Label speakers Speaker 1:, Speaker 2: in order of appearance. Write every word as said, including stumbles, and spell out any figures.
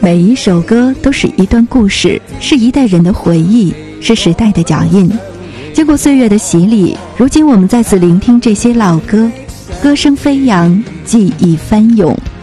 Speaker 1: 每一首歌都是一段故事，是一代人的回忆，是时代的脚印。经过岁月的洗礼，如今我们再次聆听这些老歌，歌声飞扬，记忆翻涌。